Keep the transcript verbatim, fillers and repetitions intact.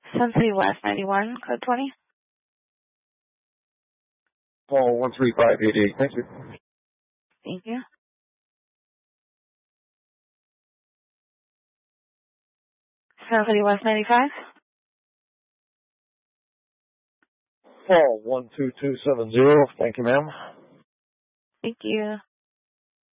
Sun City West ninety-one, code twenty. Call one three five eight eight. Thank you. Thank you. Sun City West ninety-five. Call one two two seven zero. Thank you, ma'am. Thank you.